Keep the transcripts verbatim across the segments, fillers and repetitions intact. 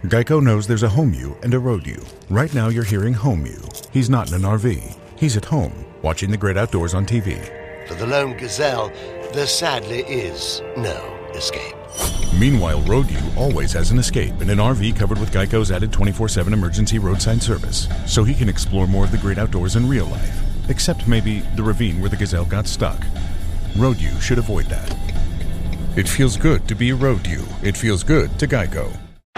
Geico knows there's a home you and a road you. Right now you're hearing home you. He's not in an R V. He's at home, watching the great outdoors on T V. For the lone gazelle, there sadly is no escape. Meanwhile, road you always has an escape in an R V covered with Geico's added twenty-four seven emergency roadside service, so he can explore more of the great outdoors in real life, except maybe the ravine where the gazelle got stuck. Road you should avoid that. It feels good to be a road you. It feels good to Geico.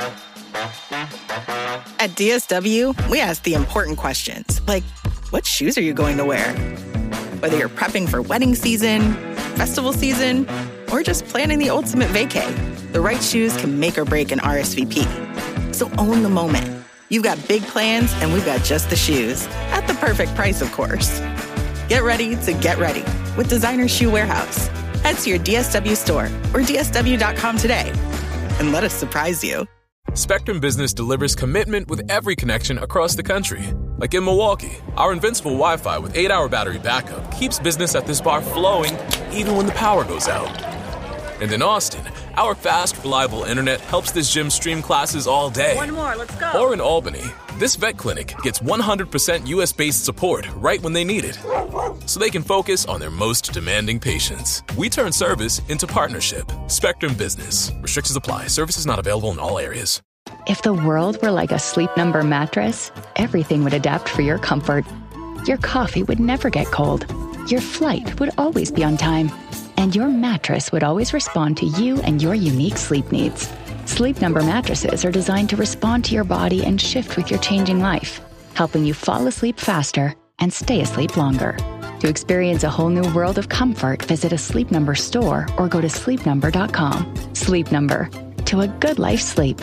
At D S W, we ask the important questions, like, what shoes are you going to wear? Whether you're prepping for wedding season, festival season, or just planning the ultimate vacay, the right shoes can make or break an R S V P. So own the moment. You've got big plans, and we've got just the shoes. At the perfect price, of course. Get ready to get ready with Designer Shoe Warehouse. Head to your D S W store or D S W dot com today and let us surprise you. Spectrum Business delivers commitment with every connection across the country. Like in Milwaukee, our invincible Wi-Fi with eight hour battery backup keeps business at this bar flowing even when the power goes out. And in Austin, our fast, reliable internet helps this gym stream classes all day. One more, let's go. Or in Albany, this vet clinic gets one hundred percent U S-based support right when they need it, so they can focus on their most demanding patients. We turn service into partnership. Spectrum Business. Restrictions apply. Services not available in all areas. If the world were like a Sleep Number mattress, everything would adapt for your comfort. Your coffee would never get cold. Your flight would always be on time. And your mattress would always respond to you and your unique sleep needs. Sleep Number mattresses are designed to respond to your body and shift with your changing life, helping you fall asleep faster and stay asleep longer. To experience a whole new world of comfort, visit a Sleep Number store or go to sleep number dot com. Sleep Number. To a good life sleep.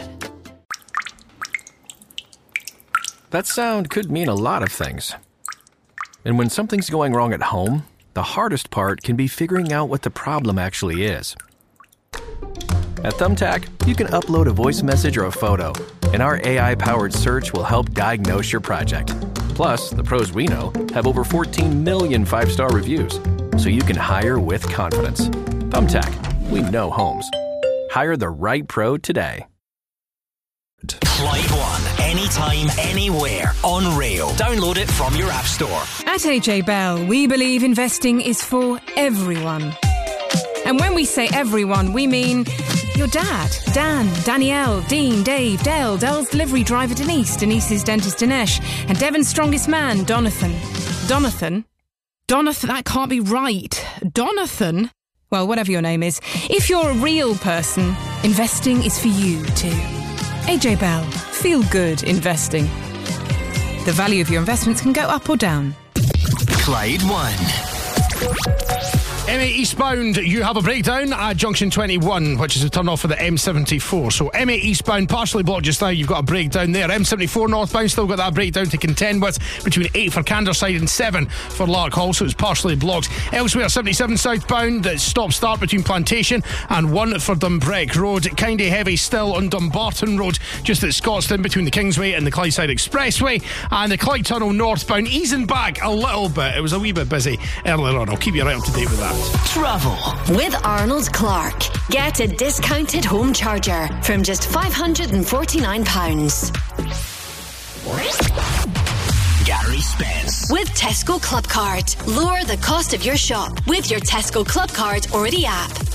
That sound could mean a lot of things. And when something's going wrong at home, the hardest part can be figuring out what the problem actually is. At Thumbtack, you can upload a voice message or a photo, and our A I-powered search will help diagnose your project. Plus, the pros we know have over fourteen million five-star reviews, so you can hire with confidence. Thumbtack, we know homes. Hire the right pro today. Clyde One, anytime, anywhere, on rail. Download it from your app store. At A J Bell, we believe investing is for everyone. And when we say everyone, we mean your dad, Dan, Danielle, Dean, Dave, Dell, Dell's delivery driver Denise, Denise's dentist Dinesh, and Devon's strongest man, Donathan. Donathan? Donathan, that can't be right. Donathan? Well, whatever your name is. If you're a real person, investing is for you too. A J Bell, feel good investing. The value of your investments can go up or down. Clyde One. M eight eastbound, you have a breakdown at junction twenty-one, which is a turn off for the M seventy-four. So M eight eastbound, partially blocked just now, you've got a breakdown there. M seventy-four northbound, still got that breakdown to contend with, between eight for Canderside and seven for Larkhall, so it's partially blocked. Elsewhere, seventy-seven southbound, it's stop-start between Plantation and one for Dumbreck Road. Kindy heavy still on Dumbarton Road, just at Scotstoun between the Kingsway and the Clydeside Expressway. And the Clyde Tunnel northbound, easing back a little bit. It was a wee bit busy earlier on. I'll keep you right up to date with that. Travel with Arnold Clark. Get a discounted home charger from just five hundred forty-nine pounds. Gary Spence. With Tesco Club Card. Lower the cost of your shop with your Tesco Club Card or the app.